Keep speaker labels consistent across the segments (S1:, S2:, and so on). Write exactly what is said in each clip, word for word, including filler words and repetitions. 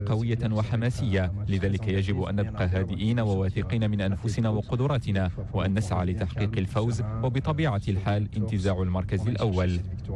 S1: قوية وحماسية، لذلك يجب أن نبقى هادئين وواثقين من أنفسنا وقدراتنا وأن نسعى لتحقيق الفوز، وبطبيعة الحال انتزاع المركز الأول.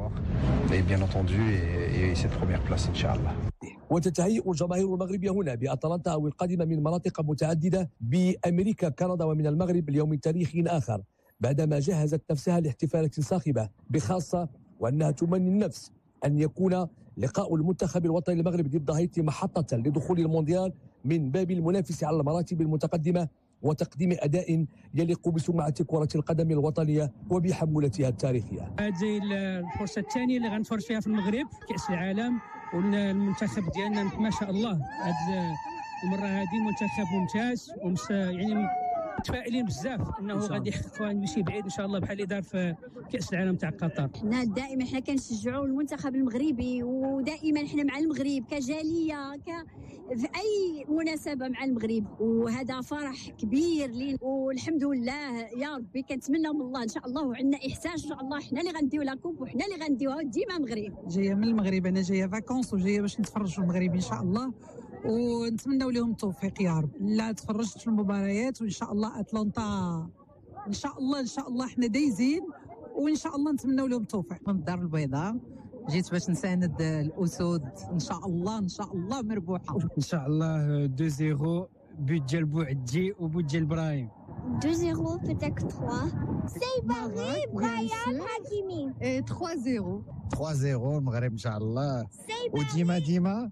S2: وتتهيئ الجماهير المغربية هنا بأتلانتا أو القادمة من مناطق متعددة بأمريكا، كندا ومن المغرب ليوم تاريخي آخر، بعدما جهزت نفسها لاحتفالات صاخبة بخاصة، وأنها تمني النفس أن يكون لقاء المنتخب الوطني المغربي ضد هايتي محطة لدخول المونديال من باب المنافس على المراتب المتقدمة وتقديم أداء يليق بسمعة كرة القدم الوطنية وبحمولتها التاريخية.
S3: هذه الفرصة الثانية اللي غنتفرج فيها في المغرب في كأس العالم، والمنتخب ديالنا ما شاء الله هذه المرة هذه منتخب ممتاز، ومس يعني متفائلين بزاف انه غادي يحقق يمشي بعيد ان شاء الله بحال اللي دار في كاس العالم تاع قطر.
S4: حنا دائما حنا كنشجعوا المنتخب المغربي، ودائما حنا مع المغرب كجاليه ك في اي مناسبه مع المغرب، وهذا فرح كبير لينا والحمد لله. يا ربي كنتمنى من الله ان شاء الله، وعندنا احساس ان شاء الله حنا اللي غنديو لا كوب وحنا اللي غنديوها ديما مغرب.
S5: جايه من المغرب، انا جايه فاكونس وجايه باش نتفرج في المغرب ان شاء الله، ونتمنوا لهم التوفيق يا رب. لا تفرجت في المباريات، وان شاء الله اتلانتا ان شاء الله ان شاء الله حنا دايزين، وان شاء الله نتمنوا لهم التوفيق.
S6: من الدار البيضاء جيت باش نساند الاسود، ان شاء الله ان شاء الله مربوحه
S7: ان شاء الله. اثنين صفر بوت ديال بوعدي وبوت ديال ابراهيم.
S4: اثنين صفر peut-être trois. سيباري برايان حكيمي.
S6: ثلاثة صفر.
S8: ثلاثة صفر المغرب ان شاء الله. وديما ديما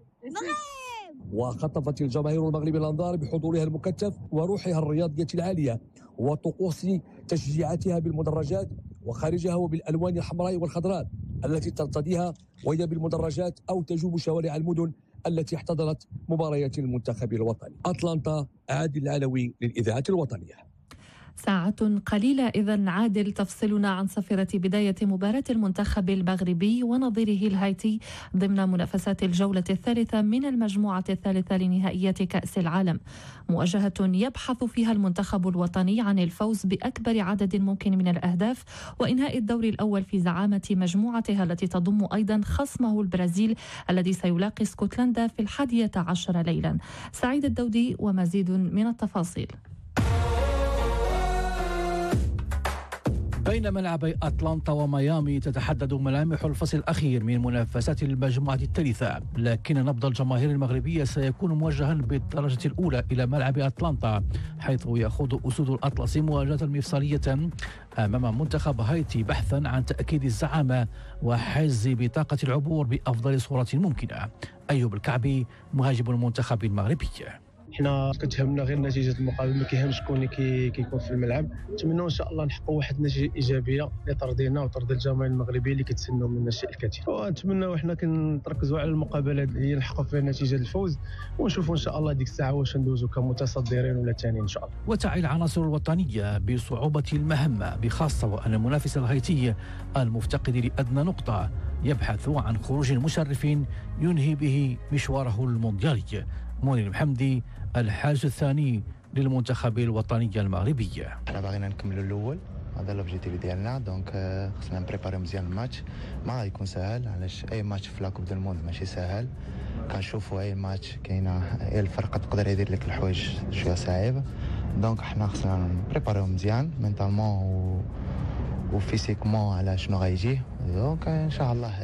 S2: وخطفت الجماهير المغربية الأنظار بحضورها المكثف وروحها الرياضية العالية وطقوس تشجيعاتها بالمدرجات وخارجها وبالألوان الحمراء والخضراء التي ترتديها وهي بالمدرجات أو تجوب شوارع المدن التي احتضنت مباريات المنتخب الوطني. أتلانتا، عادل العلوي للإذاعة الوطنية.
S9: ساعة قليلة إذن عادل تفصلنا عن صفرة بداية مباراة المنتخب المغربي ونظيره الهايتي ضمن منافسات الجولة الثالثة من المجموعة الثالثة لنهائيات كأس العالم، مواجهة يبحث فيها المنتخب الوطني عن الفوز بأكبر عدد ممكن من الأهداف وإنهاء الدور الأول في زعامة مجموعتها التي تضم أيضا خصمه البرازيل الذي سيلاقي اسكتلندا في الحادية عشر ليلا. سعيد الدودي ومزيد من التفاصيل.
S10: بين ملعبي أتلانتا وميامي تتحدد ملامح الفصل الأخير من منافسات المجموعة الثالثة، لكن نبض الجماهير المغربية سيكون موجها بالدرجة الأولى إلى ملعب أتلانتا، حيث يخوض أسود الأطلس مواجهة مفصلية أمام منتخب هايتي بحثا عن تأكيد الزعامة وحز بطاقة العبور بأفضل صورة ممكنة. أيوب الكعبي مهاجم المنتخب المغربي:
S11: حنا كتهمنا غير نتيجه المقابله، ما كيهمش شكون كي كيكون في الملعب. نتمنوا ان شاء الله نحققوا واحد النتيجه ايجابيه اللي ترضينا وترضي الجماهير المغربيه اللي كيتسناو منا الشيء الكثير، ونتمنوا حنا كنركزوا على المقابلات اللي نحققوا فيها نتيجه الفوز، ونشوفوا ان شاء الله ديك الساعه واش ندوزوا كمتصدرين ولا ثاني ان شاء الله.
S10: وتعي العناصر الوطنيه بصعوبه المهمه، بخاصه وان المنافس الهايتي المفتقد لادنى نقطه يبحث عن خروج مشرف ينهي به مشواره المونديالي. مونير محمدي، الحارس الثاني للمنتخب الوطني المغربي:
S8: احنا باغيين نكملوا الاول، هذا لوبجيتيف ديالنا، دونك خصنا نبريباريو مزيان الماتش. ما غيكون سهل، علاش اي ماتش في لاكوب دو الموند ماشي سهل. كنشوفوا اي ماتش كاينه هي الفرقه تقدر يدير لك الحوايج شويه صعيبه، دونك حنا خصنا نبريباريو مزيان مينطالمون و وفيسيكمون على شنو غيجي، دونك ان شاء الله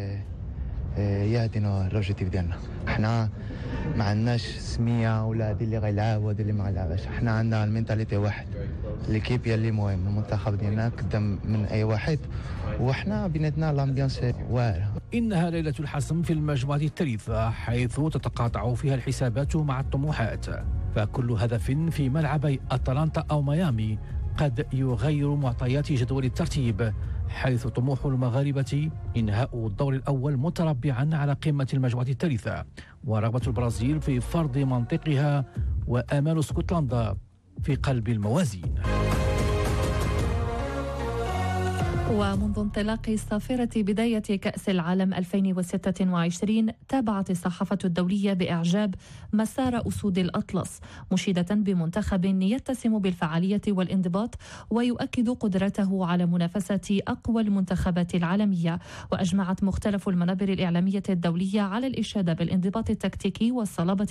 S8: هي هادينا لوبجيتيف ديالنا. حنا ما عندناش سميه ولا هادي اللي غيلعب وهادي اللي ما غيلعبش، حنا عندنا المينتاليتي واحد، ليكيب هي اللي مهم، المنتخب ديالنا قدام من اي واحد، وحنا بيناتنا لامبيونس واعره.
S10: انها ليله الحسم في المجموعه الثالثه، حيث تتقاطع فيها الحسابات مع الطموحات، فكل هدف في ملعبي أتلانتا أو ميامي قد يغير معطيات جدول الترتيب، حيث طموح المغاربة إنهاء الدور الأول متربعا على قمة المجموعة الثالثة، ورغبة البرازيل في فرض منطقها، وآمال اسكتلندا في قلب الموازين.
S9: ومنذ انطلاق صافرة بداية كأس العالم ألفين وستة وعشرين تابعت الصحافة الدولية بإعجاب مسار أسود الأطلس، مشيدة بمنتخب يتسم بالفعالية والانضباط ويؤكد قدرته على منافسة أقوى المنتخبات العالمية. وأجمعت مختلف المنابر الإعلامية الدولية على الإشادة بالانضباط التكتيكي والصلابة